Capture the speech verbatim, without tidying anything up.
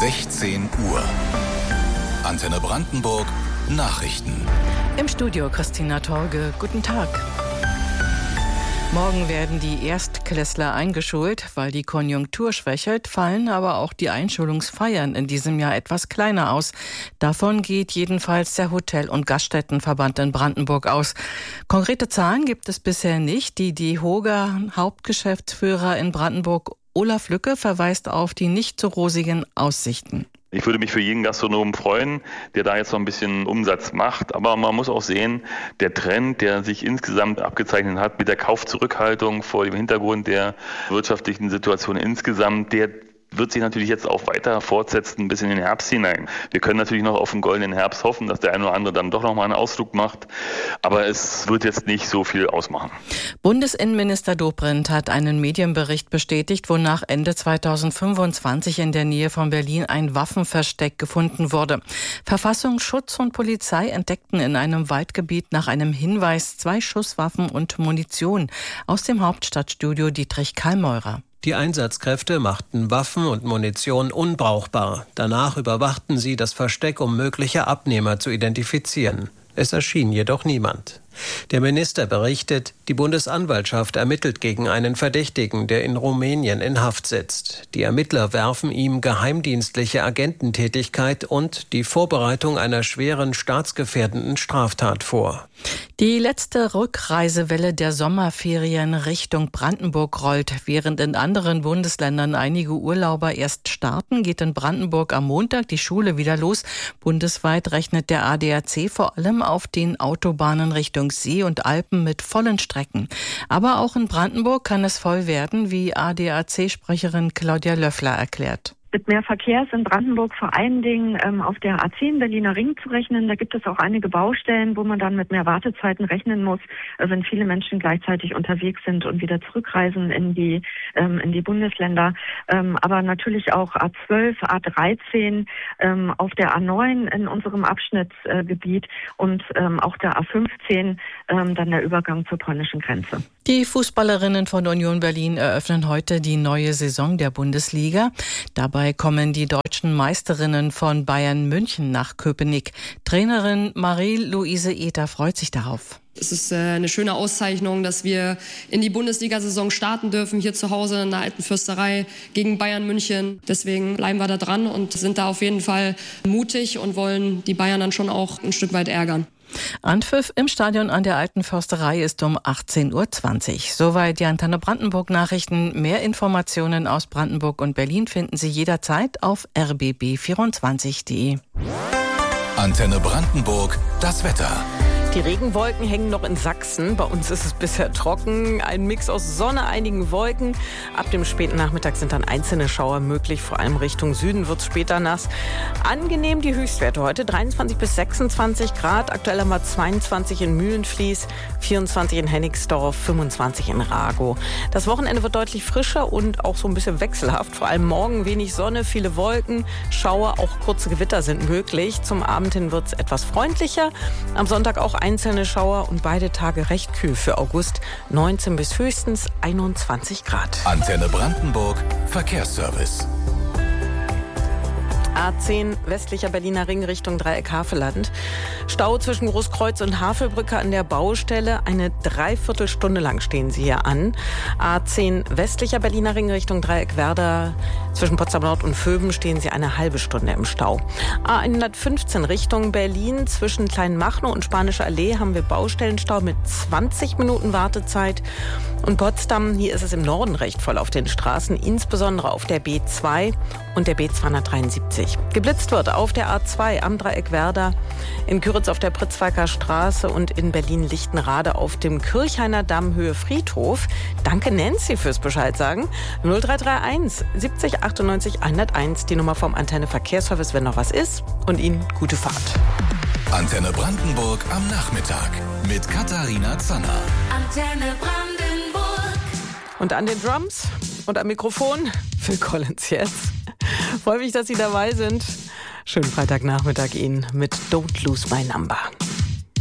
sechzehn Uhr. Antenne Brandenburg Nachrichten. Im Studio Christina Torge. Guten Tag. Morgen werden die Erstklässler eingeschult. Weil die Konjunktur schwächelt, fallen aber auch die Einschulungsfeiern in diesem Jahr etwas kleiner aus. Davon geht jedenfalls der Hotel- und Gaststättenverband in Brandenburg aus. Konkrete Zahlen gibt es bisher nicht. Die DEHOGA Hauptgeschäftsführer in Brandenburg, Olaf Lücke, verweist auf die nicht so rosigen Aussichten. Ich würde mich für jeden Gastronomen freuen, der da jetzt noch ein bisschen Umsatz macht. Aber man muss auch sehen, der Trend, der sich insgesamt abgezeichnet hat mit der Kaufzurückhaltung vor dem Hintergrund der wirtschaftlichen Situation insgesamt, der wird sich natürlich jetzt auch weiter fortsetzen bis in den Herbst hinein. Wir können natürlich noch auf einen goldenen Herbst hoffen, dass der eine oder andere dann doch noch mal einen Ausflug macht. Aber es wird jetzt nicht so viel ausmachen. Bundesinnenminister Dobrindt hat einen Medienbericht bestätigt, wonach Ende zweitausendfünfundzwanzig in der Nähe von Berlin ein Waffenversteck gefunden wurde. Verfassungsschutz und Polizei entdeckten in einem Waldgebiet nach einem Hinweis zwei Schusswaffen und Munition. Aus dem Hauptstadtstudio Dietrich Kallmeurer. Die Einsatzkräfte machten Waffen und Munition unbrauchbar. Danach überwachten sie das Versteck, um mögliche Abnehmer zu identifizieren. Es erschien jedoch niemand. Der Minister berichtet, die Bundesanwaltschaft ermittelt gegen einen Verdächtigen, der in Rumänien in Haft sitzt. Die Ermittler werfen ihm geheimdienstliche Agententätigkeit und die Vorbereitung einer schweren staatsgefährdenden Straftat vor. Die letzte Rückreisewelle der Sommerferien Richtung Brandenburg rollt. Während in anderen Bundesländern einige Urlauber erst starten, geht in Brandenburg am Montag die Schule wieder los. Bundesweit rechnet der A D A C vor allem auf den Autobahnen Richtung See und Alpen mit vollen Strecken. Aber auch in Brandenburg kann es voll werden, wie A D A C-Sprecherin Claudia Löffler erklärt. Mit mehr Verkehr ist in Brandenburg vor allen Dingen ähm, auf der A zehn Berliner Ring zu rechnen. Da gibt es auch einige Baustellen, wo man dann mit mehr Wartezeiten rechnen muss, äh, wenn viele Menschen gleichzeitig unterwegs sind und wieder zurückreisen in die ähm, in die Bundesländer. Ähm, aber natürlich auch A zwölf, A dreizehn, ähm, auf der A neun in unserem Abschnittsgebiet äh, und ähm, auch der A fünfzehn, ähm, dann der Übergang zur polnischen Grenze. Die Fußballerinnen von Union Berlin eröffnen heute die neue Saison der Bundesliga. Dabei kommen die deutschen Meisterinnen von Bayern München nach Köpenick. Trainerin Marie-Louise Ether freut sich darauf. Es ist eine schöne Auszeichnung, dass wir in die Bundesliga-Saison starten dürfen, hier zu Hause in der Alten Fürsterei gegen Bayern München. Deswegen bleiben wir da dran und sind da auf jeden Fall mutig und wollen die Bayern dann schon auch ein Stück weit ärgern. Anpfiff im Stadion an der Alten Försterei ist um achtzehn Uhr zwanzig. Soweit die Antenne Brandenburg Nachrichten. Mehr Informationen aus Brandenburg und Berlin finden Sie jederzeit auf r b b vierundzwanzig punkt d e. Antenne Brandenburg, das Wetter. Die Regenwolken hängen noch in Sachsen. Bei uns ist es bisher trocken. Ein Mix aus Sonne, einigen Wolken. Ab dem späten Nachmittag sind dann einzelne Schauer möglich. Vor allem Richtung Süden wird es später nass. Angenehm die Höchstwerte heute. dreiundzwanzig bis sechsundzwanzig Grad. Aktuell haben wir zweiundzwanzig in Mühlenfließ, vierundzwanzig in Hennigsdorf, fünfundzwanzig in Ragow. Das Wochenende wird deutlich frischer und auch so ein bisschen wechselhaft. Vor allem morgen wenig Sonne, viele Wolken. Schauer, auch kurze Gewitter sind möglich. Zum Abend hin wird es etwas freundlicher. Am Sonntag auch einzelne Schauer und beide Tage recht kühl für August. neunzehn bis höchstens einundzwanzig Grad. Antenne Brandenburg, Verkehrsservice. A zehn westlicher Berliner Ring Richtung Dreieck-Havelland. Stau zwischen Großkreuz und Havelbrücke an der Baustelle. Eine Dreiviertelstunde lang stehen Sie hier an. A zehn westlicher Berliner Ring Richtung Dreieck-Werder. Zwischen Potsdam Nord und Vöben stehen Sie eine halbe Stunde im Stau. A hundertfünfzehn Richtung Berlin. Zwischen Kleinmachnow und Spanische Allee haben wir Baustellenstau mit zwanzig Minuten Wartezeit. Und Potsdam, hier ist es im Norden recht voll auf den Straßen, insbesondere auf der B zwei und der B zweihundertdreiundsiebzig. Geblitzt wird auf der A zwei am Dreieck Werder, in Küritz auf der Pritzwalker Straße und in Berlin-Lichtenrade auf dem Kirchhainer Damm Höhe Friedhof. Danke Nancy fürs Bescheid sagen. null drei drei eins siebzig achtundneunzig hunderteins, die Nummer vom Antenne Verkehrsservice, wenn noch was ist. Und Ihnen gute Fahrt. Antenne Brandenburg am Nachmittag mit Katharina Zanner. Antenne Brandenburg. Und an den Drums und am Mikrofon Phil Collins jetzt. Freue mich, dass Sie dabei sind. Schönen Freitagnachmittag Ihnen mit Don't Lose My Number.